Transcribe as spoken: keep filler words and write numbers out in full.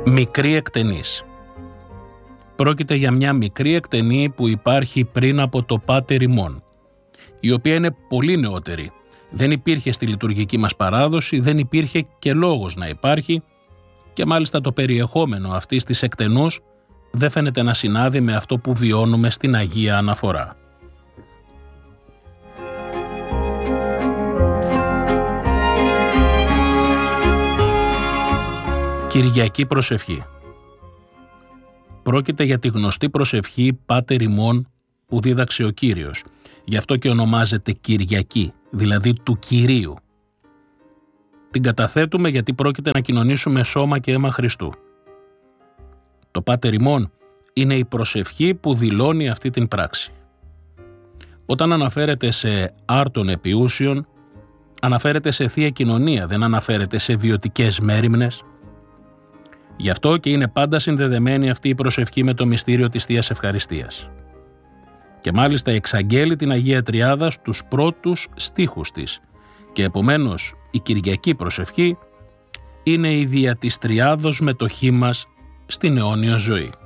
Μικρή εκτενής. Πρόκειται για μια μικρή εκτενή που υπάρχει πριν από το Πάτερ ημών, η οποία είναι πολύ νεότερη. Δεν υπήρχε στη λειτουργική μας παράδοση, δεν υπήρχε και λόγος να υπάρχει και μάλιστα το περιεχόμενο αυτής της εκτενούς δεν φαίνεται να συνάδει με αυτό που βιώνουμε στην Αγία Αναφορά. Κυριακή προσευχή. Πρόκειται για τη γνωστή προσευχή Πάτερ ημών που δίδαξε ο Κύριος. Γι' αυτό και ονομάζεται Κυριακή, δηλαδή του Κυρίου. Την καταθέτουμε γιατί πρόκειται να κοινωνήσουμε σώμα και αίμα Χριστού. Το Πάτερ ημών είναι η προσευχή που δηλώνει αυτή την πράξη. Όταν αναφέρεται σε άρτων επιούσιων, αναφέρεται σε Θεία Κοινωνία, δεν αναφέρεται σε βιωτικές μέριμνες. Γι' αυτό και είναι πάντα συνδεδεμένη αυτή η προσευχή με το μυστήριο της Θείας Ευχαριστίας. Και μάλιστα εξαγγέλει την Αγία Τριάδα στους πρώτους στίχους της και επομένως η Κυριακή προσευχή είναι η δια της Τριάδος μετοχή μας στην αιώνια ζωή.